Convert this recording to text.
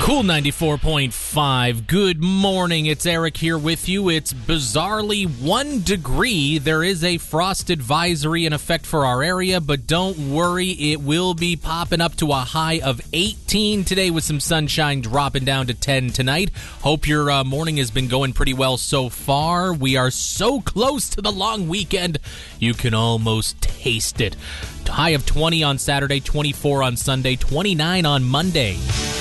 Cool 94.5. Good morning. It's Eric here with you. It's bizarrely 1 degree. There is a frost advisory in effect for our area, but don't worry. It will be popping up to a high of 18 today with some sunshine dropping down to 10 tonight. Hope your morning has been going pretty well so far. We are so close to the long weekend. You can almost taste it. High of 20 on Saturday, 24 on Sunday, 29 on Monday.